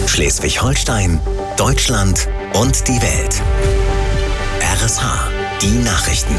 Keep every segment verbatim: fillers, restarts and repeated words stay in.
Schleswig-Holstein, Deutschland und die Welt. R S H, die Nachrichten.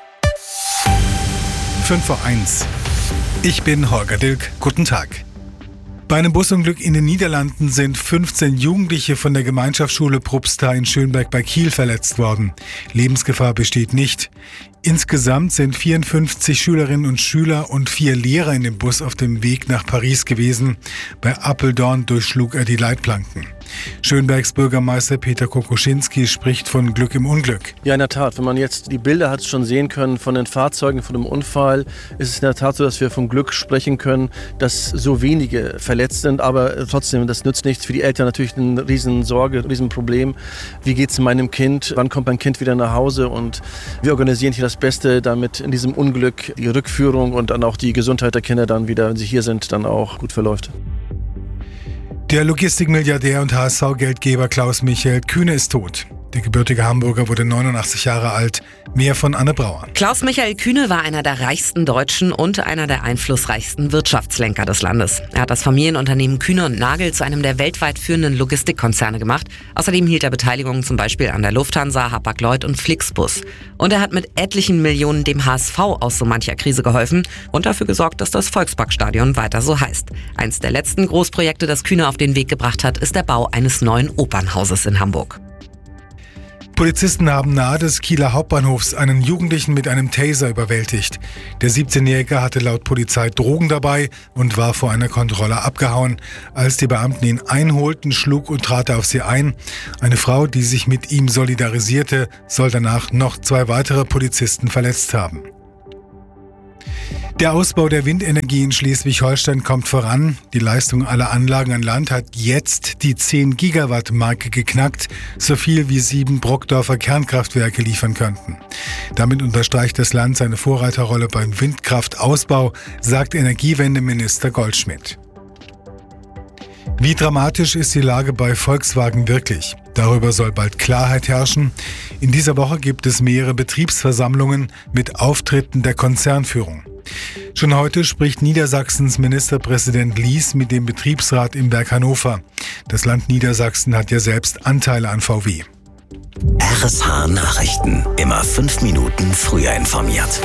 fünf vor eins. Ich bin Holger Dilk. Guten Tag. Bei einem Busunglück in den Niederlanden sind fünfzehn Jugendliche von der Gemeinschaftsschule Probstheil in Schönberg bei Kiel verletzt worden. Lebensgefahr besteht nicht. Insgesamt sind vierundfünfzig Schülerinnen und Schüler und vier Lehrer in dem Bus auf dem Weg nach Paris gewesen. Bei Apeldoorn durchschlug er die Leitplanken. Schönbergs Bürgermeister Peter Kokoschinski spricht von Glück im Unglück. Ja, in der Tat. Wenn man jetzt die Bilder hat schon sehen können von den Fahrzeugen, von dem Unfall, ist es in der Tat so, dass wir vom Glück sprechen können, dass so wenige verletzt sind. Aber trotzdem, das nützt nichts. Für die Eltern natürlich eine riesen Sorge, ein riesen Problem. Wie geht es meinem Kind? Wann kommt mein Kind wieder nach Hause? Und wir organisieren hier das Beste, damit in diesem Unglück die Rückführung und dann auch die Gesundheit der Kinder dann wieder, wenn sie hier sind, dann auch gut verläuft. Der Logistikmilliardär und H S V-Geldgeber Klaus-Michael Kühne ist tot. Der gebürtige Hamburger wurde neunundachtzig Jahre alt. Mehr von Anne Brauer. Klaus-Michael Kühne war einer der reichsten Deutschen und einer der einflussreichsten Wirtschaftslenker des Landes. Er hat das Familienunternehmen Kühne und Nagel zu einem der weltweit führenden Logistikkonzerne gemacht. Außerdem hielt er Beteiligungen zum Beispiel an der Lufthansa, Hapag-Lloyd und Flixbus. Und er hat mit etlichen Millionen dem H S V aus so mancher Krise geholfen und dafür gesorgt, dass das Volksparkstadion weiter so heißt. Eins der letzten Großprojekte, das Kühne auf den Weg gebracht hat, ist der Bau eines neuen Opernhauses in Hamburg. Polizisten haben nahe des Kieler Hauptbahnhofs einen Jugendlichen mit einem Taser überwältigt. Der siebzehnjährige hatte laut Polizei Drogen dabei und war vor einer Kontrolle abgehauen. Als die Beamten ihn einholten, schlug und trat er auf sie ein. Eine Frau, die sich mit ihm solidarisierte, soll danach noch zwei weitere Polizisten verletzt haben. Der Ausbau der Windenergie in Schleswig-Holstein kommt voran. Die Leistung aller Anlagen an Land hat jetzt die zehn Gigawatt Marke geknackt, so viel wie sieben Brockdorfer Kernkraftwerke liefern könnten. Damit unterstreicht das Land seine Vorreiterrolle beim Windkraftausbau, sagt Energiewendeminister Goldschmidt. Wie dramatisch ist die Lage bei Volkswagen wirklich? Darüber soll bald Klarheit herrschen. In dieser Woche gibt es mehrere Betriebsversammlungen mit Auftritten der Konzernführung. Schon heute spricht Niedersachsens Ministerpräsident Lies mit dem Betriebsrat im Werk Hannover. Das Land Niedersachsen hat ja selbst Anteile an V W. R S H Nachrichten. Immer fünf Minuten früher informiert.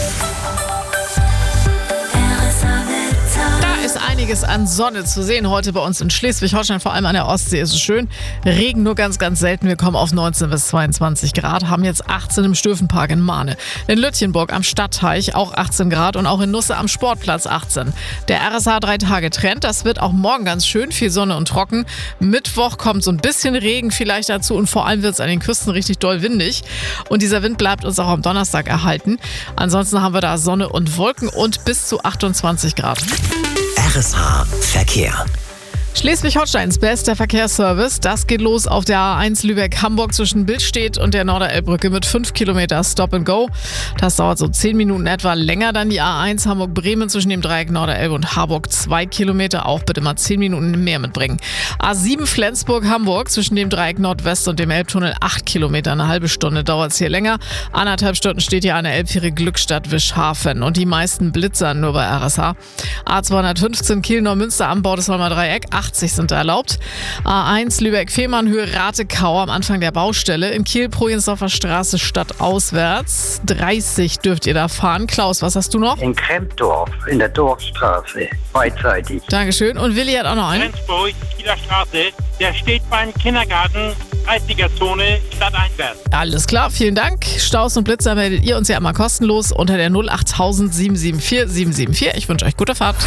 Einiges an Sonne zu sehen heute bei uns in Schleswig-Holstein, vor allem an der Ostsee ist es schön. Regen nur ganz, ganz selten. Wir kommen auf neunzehn bis zweiundzwanzig Grad, haben jetzt achtzehn im Stöfenpark in Mahne. In Lütjenburg am Stadtteich auch achtzehn Grad und auch in Nusse am Sportplatz achtzehn. Der R S H drei Tage Trend, das wird auch morgen ganz schön, viel Sonne und trocken. Mittwoch kommt so ein bisschen Regen vielleicht dazu und vor allem wird es an den Küsten richtig doll windig. Und dieser Wind bleibt uns auch am Donnerstag erhalten. Ansonsten haben wir da Sonne und Wolken und bis zu achtundzwanzig Grad. R S H Verkehr. Schleswig-Holsteins bester Verkehrsservice. Das geht los auf der A eins Lübeck-Hamburg zwischen Billstedt und der Norderelbbrücke mit fünf Kilometer Stop and Go. Das dauert so zehn Minuten etwa länger. Dann die A eins Hamburg-Bremen zwischen dem Dreieck Norderelbe und Harburg zwei Kilometer. Auch bitte mal zehn Minuten mehr mitbringen. A sieben Flensburg-Hamburg zwischen dem Dreieck Nordwest und dem Elbtunnel acht Kilometer. Eine halbe Stunde dauert es hier länger. Anderthalb Stunden steht hier an der Elbfähre Glückstadt-Wischhafen. Und die meisten blitzern nur bei R S H. A zweihundertfünfzehn Kiel-Neumünster am Bordesholmer Dreieck. achtzig sind erlaubt. A eins Lübeck-Fehmarn, Höhe Ratekau am Anfang der Baustelle. In Kiel, Projensdorfer Straße, stadtauswärts. dreißig dürft ihr da fahren. Klaus, was hast du noch? In Krempdorf, in der Dorfstraße, beidseitig. Dankeschön. Und Willi hat auch noch einen. Flensburg, Kieler Straße, der steht beim Kindergarten, dreißiger-Zone, stadteinwärts. Alles klar, vielen Dank. Staus und Blitzer meldet ihr uns ja immer kostenlos unter der null achttausend sieben sieben vier sieben sieben vier. Ich wünsche euch gute Fahrt.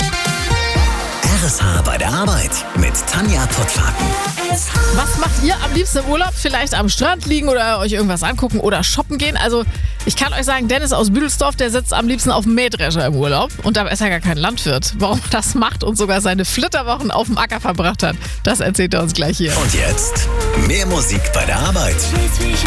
R S H bei der Arbeit mit Tanja Puttfaken. Was macht ihr am liebsten im Urlaub? Vielleicht am Strand liegen oder euch irgendwas angucken oder shoppen gehen? Also ich kann euch sagen, Dennis aus Büdelsdorf, der sitzt am liebsten auf dem Mähdrescher im Urlaub und dabei ist er gar kein Landwirt. Warum er das macht und sogar seine Flitterwochen auf dem Acker verbracht hat, das erzählt er uns gleich hier. Und jetzt mehr Musik bei der Arbeit.